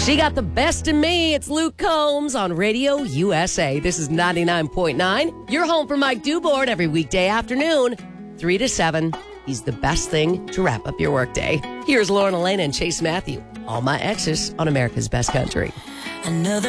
She got the best in me. It's Luke Combs on Radio USA. This is 99.9. You're home for Mike Dubord every weekday afternoon, 3 to 7. He's the best thing to wrap up your workday. Here's Lauren Elena and Chase Matthew. All My Exes on America's Best Country. Another